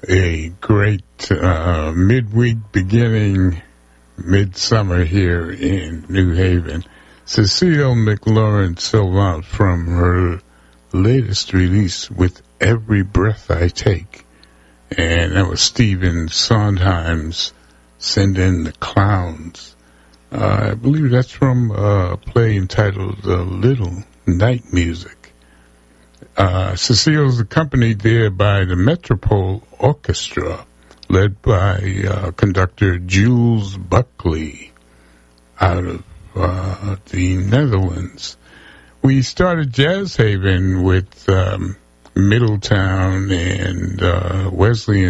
A great midweek beginning, midsummer here in New Haven. Cecile McLaurin Salvant from her latest release, With Every Breath I Take. And that was Stephen Sondheim's Send in the Clowns. I believe that's from a play entitled Little Night Music. Cecile's accompanied there by the Metropole Orchestra, led by conductor Jules Buckley out of the Netherlands. We started Jazz Haven with Middletown and Wesleyan